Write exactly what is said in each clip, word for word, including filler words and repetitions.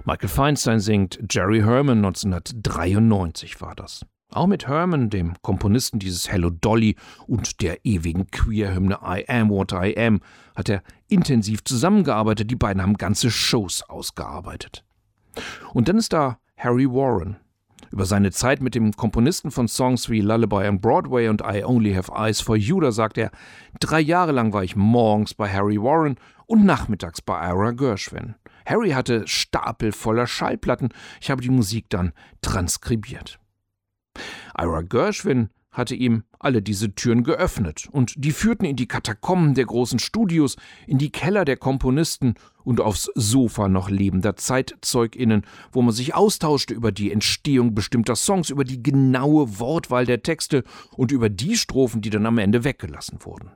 Michael Feinstein singt Jerry Herman, neunzehnhundertdreiundneunzig war das. Auch mit Herman, dem Komponisten dieses Hello Dolly und der ewigen Queer-Hymne I Am What I Am, hat er intensiv zusammengearbeitet. Die beiden haben ganze Shows ausgearbeitet. Und dann ist da Harry Warren. Über seine Zeit mit dem Komponisten von Songs wie Lullaby on Broadway und I Only Have Eyes for You, da sagt er, drei Jahre lang war ich morgens bei Harry Warren und nachmittags bei Ira Gershwin. Harry hatte Stapel voller Schallplatten, ich habe die Musik dann transkribiert. Ira Gershwin hatte ihm alle diese Türen geöffnet und die führten in die Katakomben der großen Studios, in die Keller der Komponisten und aufs Sofa noch lebender ZeitzeugInnen, wo man sich austauschte über die Entstehung bestimmter Songs, über die genaue Wortwahl der Texte und über die Strophen, die dann am Ende weggelassen wurden.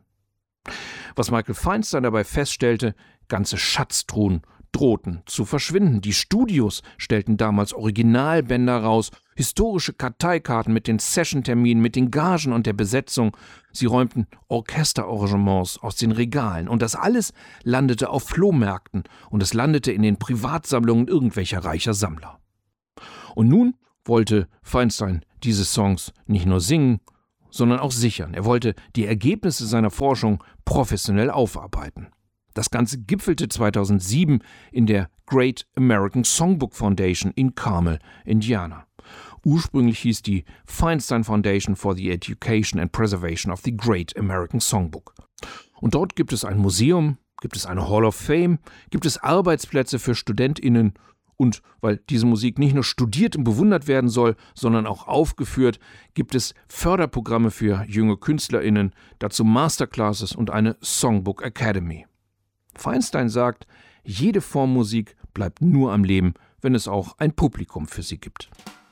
Was Michael Feinstein dabei feststellte, ganze Schatztruhen drohten zu verschwinden. Die Studios stellten damals Originalbänder raus, historische Karteikarten mit den Sessionterminen, mit den Gagen und der Besetzung. Sie räumten Orchesterarrangements aus den Regalen. Und das alles landete auf Flohmärkten und es landete in den Privatsammlungen irgendwelcher reicher Sammler. Und nun wollte Feinstein diese Songs nicht nur singen, sondern auch sichern. Er wollte die Ergebnisse seiner Forschung professionell aufarbeiten. Das Ganze gipfelte zweitausendsieben in der Great American Songbook Foundation in Carmel, Indiana. Ursprünglich hieß die Feinstein Foundation for the Education and Preservation of the Great American Songbook. Und dort gibt es ein Museum, gibt es eine Hall of Fame, gibt es Arbeitsplätze für StudentInnen und weil diese Musik nicht nur studiert und bewundert werden soll, sondern auch aufgeführt, gibt es Förderprogramme für junge KünstlerInnen, dazu Masterclasses und eine Songbook Academy. Feinstein sagt, jede Form Musik bleibt nur am Leben, wenn es auch ein Publikum für sie gibt.